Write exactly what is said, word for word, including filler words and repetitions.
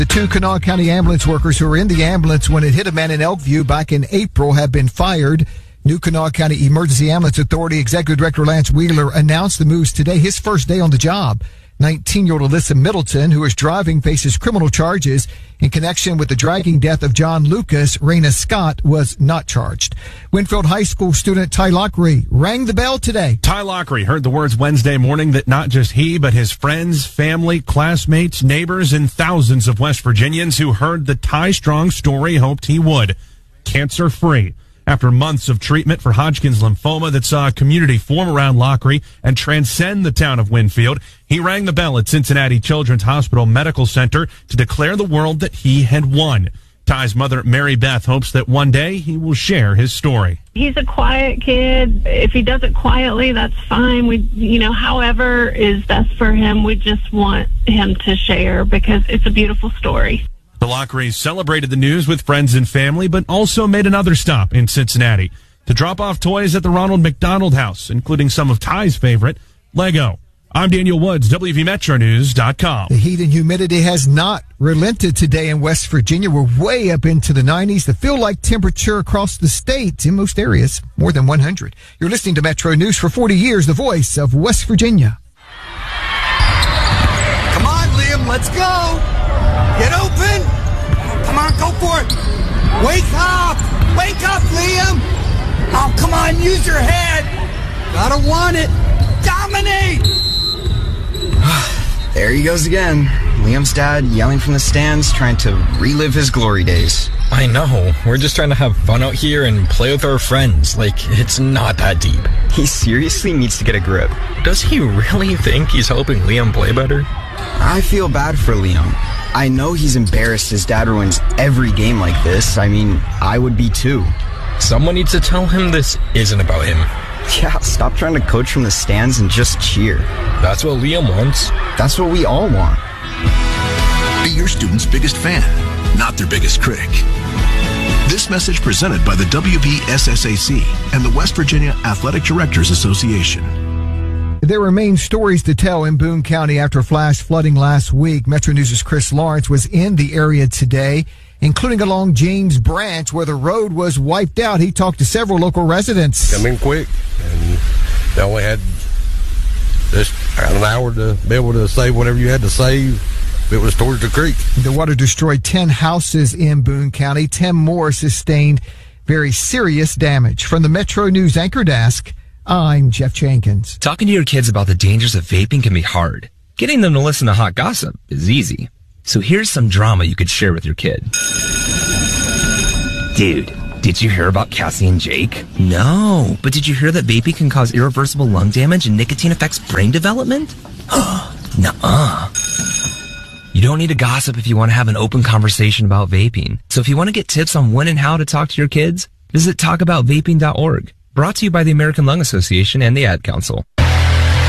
The two Kanawha County ambulance workers who were in the ambulance when it hit a man in Elkview back in April have been fired. New Kanawha County Emergency Ambulance Authority Executive Director Lance Wheeler announced the moves today, his first day on the job. nineteen-year-old Alyssa Middleton, who is driving, faces criminal charges in connection with the dragging death of John Lucas. Raina Scott was not charged. Winfield High School student Ty Lockery rang the bell today. Ty Lockery heard the words Wednesday morning that not just he, but his friends, family, classmates, neighbors, and thousands of West Virginians who heard the Ty Strong story hoped he would. Cancer-free. After months of treatment for Hodgkin's lymphoma that saw a community form around Lockery and transcend the town of Winfield, he rang the bell at Cincinnati Children's Hospital Medical Center to declare the world that he had won. Ty's mother, Mary Beth, hopes that one day he will share his story. He's a quiet kid. If he does it quietly, that's fine. We, you know, however is best for him. We just want him to share because it's a beautiful story. The Lockerys celebrated the news with friends and family, but also made another stop in Cincinnati to drop off toys at the Ronald McDonald House, including some of Ty's favorite, Lego. I'm Daniel Woods, W V Metro News dot com. The heat and humidity has not relented today in West Virginia. We're way up into the nineties. The feel-like temperature across the state in most areas, more than one hundred. You're listening to Metro News for forty years, the voice of West Virginia. Come on, Liam, let's go. Get open! Come on, go for it! Wake up! Wake up, Liam! Oh, come on, use your head! Gotta want it! Dominate! There he goes again. Liam's dad yelling from the stands, trying to relive his glory days. I know. We're just trying to have fun out here and play with our friends. Like, it's not that deep. He seriously needs to get a grip. Does he really think he's helping Liam play better? I feel bad for Liam. I know he's embarrassed his dad ruins every game like this. I mean, I would be too. Someone needs to tell him this isn't about him. Yeah, stop trying to coach from the stands and just cheer. That's what Liam wants. That's what we all want. Be your student's biggest fan, not their biggest critic. This message presented by the W V S S A C and the West Virginia Athletic Directors Association. There remain stories to tell in Boone County after flash flooding last week. Metro News' Chris Lawrence was in the area today, including along James Branch, where the road was wiped out. He talked to several local residents. Come in quick, and they only had just an hour to be able to save whatever you had to save. It was towards the creek. The water destroyed ten houses in Boone County. ten more sustained very serious damage. From the Metro News Anchor Desk, I'm Jeff Jenkins. Talking to your kids about the dangers of vaping can be hard. Getting them to listen to hot gossip is easy. So here's some drama you could share with your kid. Dude, did you hear about Cassie and Jake? No, but did you hear that vaping can cause irreversible lung damage and nicotine affects brain development? Nuh-uh. You don't need to gossip if you want to have an open conversation about vaping. So if you want to get tips on when and how to talk to your kids, visit talk about vaping dot org. Brought to you by the American Lung Association and the Ad Council.